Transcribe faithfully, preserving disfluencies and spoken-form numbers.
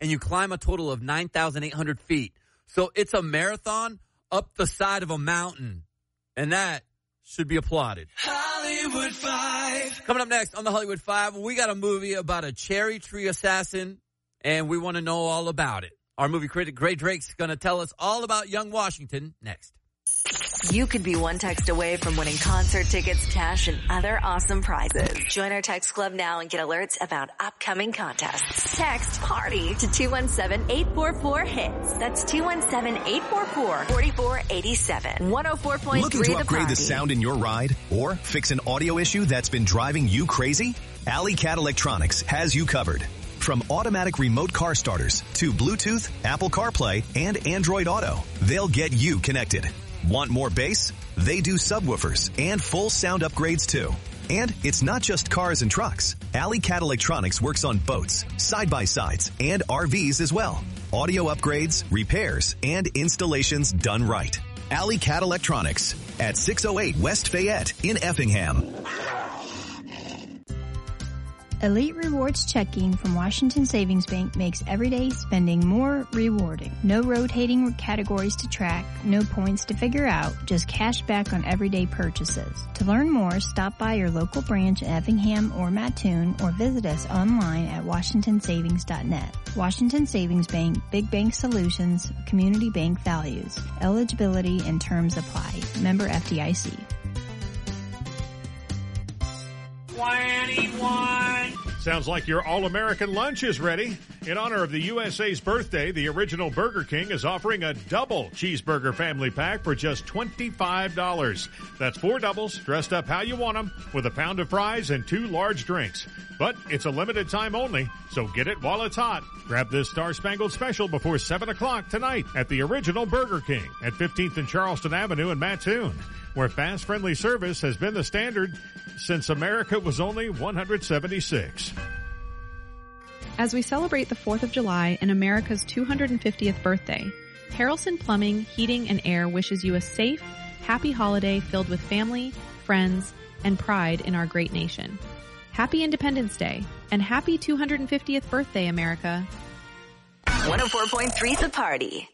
and you climb a total of nine thousand eight hundred feet. So it's a marathon up the side of a mountain, and that should be applauded. Hollywood Five. Coming up next on the Hollywood Five, we got a movie about a cherry tree assassin, and we want to know all about it. Our movie critic, Gray Drake's going to tell us all about Young Washington next. You could be one text away from winning concert tickets, cash, and other awesome prizes. Join our text club now and get alerts about upcoming contests. Text PARTY to two one seven, eight four four, HITS. That's two one seven, eight four four, four four eight seven. one oh four point three Looking to upgrade the, the sound in your ride or fix an audio issue that's been driving you crazy? Alley Cat Electronics has you covered. From automatic remote car starters to Bluetooth, Apple CarPlay, and Android Auto, they'll get you connected. Want more bass? They do subwoofers and full sound upgrades too. And it's not just cars and trucks. Alley Cat Electronics works on boats, side-by-sides, and R Vs as well. Audio upgrades, repairs, and installations done right. Alley Cat Electronics at six oh eight West Fayette in Effingham. Elite Rewards checking from Washington Savings Bank makes everyday spending more rewarding. No rotating categories to track, no points to figure out, just cash back on everyday purchases. To learn more, stop by your local branch in Effingham or Mattoon or visit us online at washington savings dot net. Washington Savings Bank, Big Bank Solutions, Community Bank Values. Eligibility and terms apply. Member F D I C. twenty-one. Sounds like your all-American lunch is ready. In honor of the U S A's birthday, the original Burger King is offering a double cheeseburger family pack for just twenty-five dollars. That's four doubles dressed up how you want them with a pound of fries and two large drinks. But it's a limited time only, so get it while it's hot. Grab this Star-Spangled Special before seven o'clock tonight at the original Burger King at fifteenth and Charleston Avenue in Mattoon, where fast, friendly service has been the standard since America was only one hundred seventy-six. As we celebrate the fourth of July and America's two hundred fiftieth birthday, Harrelson Plumbing, Heating, and Air wishes you a safe, happy holiday filled with family, friends, and pride in our great nation. Happy Independence Day, and happy two hundred fiftieth birthday, America. one oh four point three The Party.